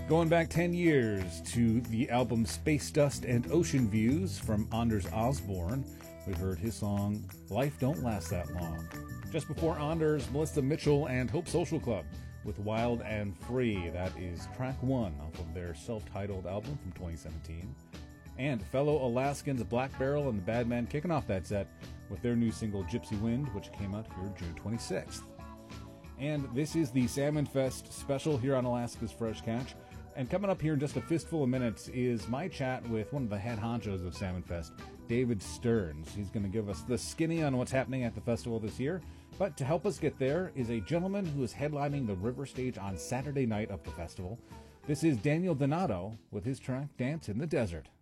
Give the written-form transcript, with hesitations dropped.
Going back 10 years to the album Space Dust and Ocean Views from Anders Osborne, we heard his song Life Don't Last That Long. Just before Anders, Melissa Mitchell and Hope Social Club with Wild and Free. That is track 1 off of their self-titled album from 2017. And fellow Alaskans Black Barrel and the Bad Man kicking off that set with their new single Gypsy Wind, which came out here June 26th. And this is the Salmon Fest special here on Alaska's Fresh Catch. And coming up here in just a fistful of minutes is my chat with one of the head honchos of Salmon Fest, David Stearns. He's going to give us the skinny on what's happening at the festival this year. But to help us get there is a gentleman who is headlining the river stage on Saturday night of the festival. This is Daniel Donato with his track Dance in the Desert.